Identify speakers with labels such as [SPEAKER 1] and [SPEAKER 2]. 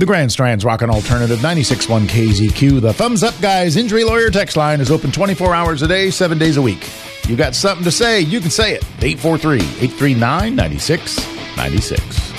[SPEAKER 1] The Grand Strand's Rockin' Alternative 96.1 KZQ. The Thumbs Up Guys Injury Lawyer text line is open 24 hours a day, 7 days a week. You got something to say, you can say it. 843-839-9696.